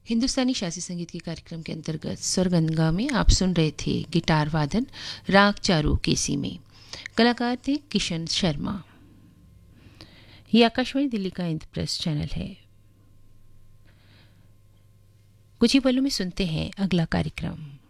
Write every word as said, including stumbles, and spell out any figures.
हिंदुस्तानी शास्त्रीय संगीत के कार्यक्रम के अंतर्गत स्वरगंगा में आप सुन रहे थे गिटार वादन राग चारू केसी में। कलाकार थे किशन शर्मा। ये आकाशवाणी दिल्ली का इंद्रप्रस्थ चैनल है। कुछ ही पलों में सुनते हैं अगला कार्यक्रम।